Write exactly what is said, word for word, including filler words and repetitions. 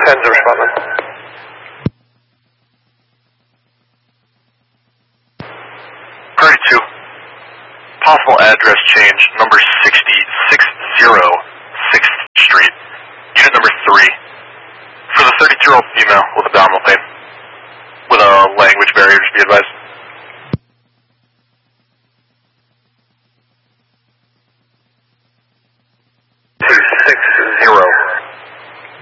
ten zero Spotman. Priority two. Possible address change, number sixty, six zero, sixth Street. Unit number three. For the thirty-two-year-old female with abdominal pain. With a language barrier, just be advised.